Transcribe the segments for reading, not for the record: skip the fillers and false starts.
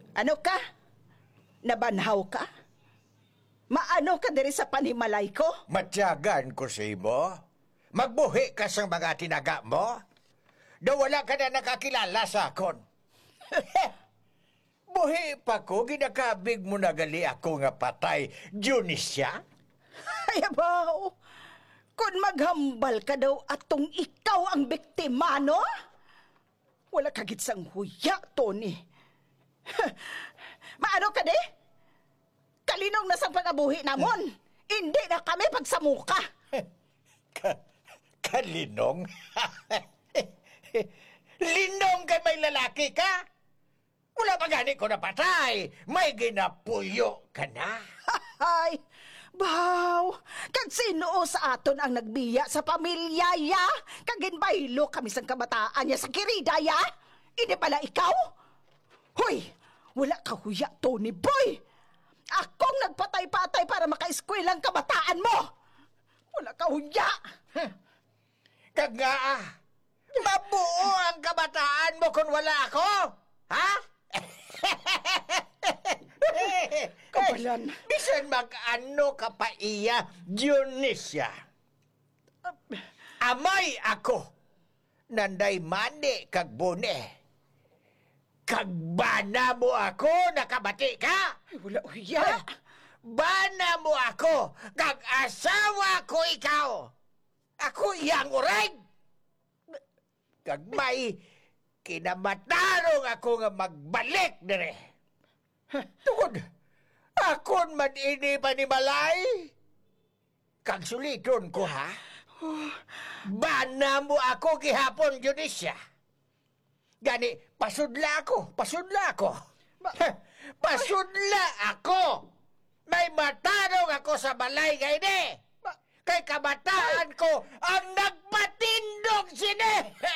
Ano ka? Nabanhaw ka? Maano ka diri sa panimalay ko? Matyagan ko sa imo. Magbuhi ka sa mga tinaga mo. Da wala ka na nakakilala sa akon. Buhi pa ko, ginakabig mo na gali ako nga patay. Junisya? Ay, abaw! Kung maghambal ka daw atong ikaw ang biktima, no? Wala ka gitsang huya, Tony. Maano ka di? Kalinong na sa pag-abuhi namon. Hindi na kami pagsamuka. Kalinong? Linong kay may lalaki ka? Wala pa gani ko napatay. May ginapuyo ka na. Ay, baw! Kag sino sa aton ang nagbiya sa pamilya, ya? Kaginbaylo kami sang kabataan niya sa kirida, ya? Hindi pala ikaw? Hoy! Wala ka huya, Tony Boy! Akong nagpatay-patay para maka-eskwelang kabataan mo! Wala ka huya! Kag nga mabuo ang kabataan mo kung wala ako? Ha? Kabalan. Bisan mag-ano ka pa iya, Dionisya. Amay ako. Nanday mani kag bune. Kagbana mo ako, nakabati ka? Ay, wala huya! Bana mo ako, kag asawa ko ikaw. Ako iyang ureg. Kag may kinamatarong ako nga magbalik dire. Tungod, akon man ini panimalay. Kag suliton ko, ha? Bana mo ako gihapon, Junisya. Gani, pasudla ako. Pasudla ako. May matarong ako sa balay gayde. Kay kabataan ko ang nagpatindog sini.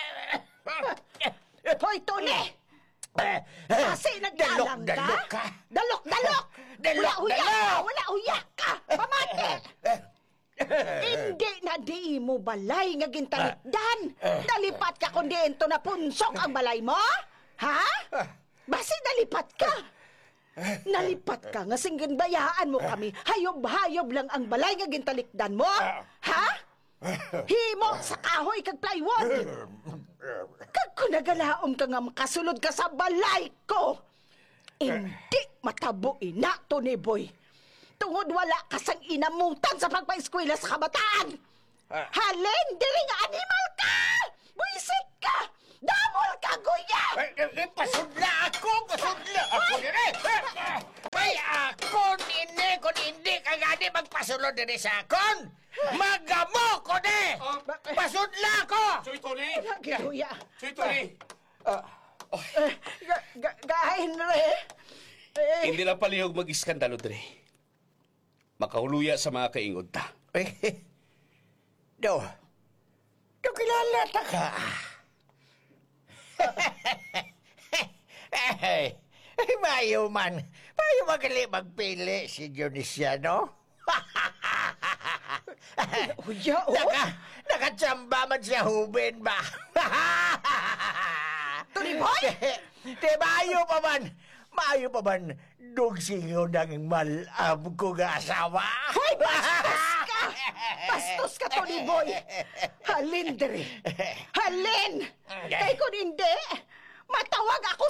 Hoy, Tony! Kasi nagdalang ka? Dalok! Wala huya ka! Pamati! Hindi na di mo balay nga gintalikdan. Nalipat ka kundi ito na punsok ang balay mo? Ha? Basi nalipat ka. Nalipat ka nga singgin bayaan mo kami. Hayob-hayob lang ang balay nga gintalikdan mo? Ha? Himo sa kahoy kag plywood. Kag kung nagalaom ka nga makasulod ka sa balay ko. Hindi matabo ina, Tony Boy. Tungod wala ka sang inamutan sa pagpa-eskwela sa kabataan. Halin, diri nga animal ka! Buisit ka! Damol ka, guya! Pasudla ako dire! May akon ini kung hindi ka gani magpasulod dire sa akon! Magamo ko de! Pasudla ako! Soy Tony! Guya. Soy Tony! Gahin re. Hindi lang palihog mag-iskandalo, Dre. Makahuluya sa mga kaingod ta. Do kilala ta ka. Mayo man magali magpili si Dionisya, no? Huya, oh. Nakatsamba man siya hubin ba? Tony Boy! Mayo pa man dugsingo ng malam ko nga asawa. Hoy, bastos ka, Tony Boy! Halin, dere! Halin! Kay kung hindi, matawag ako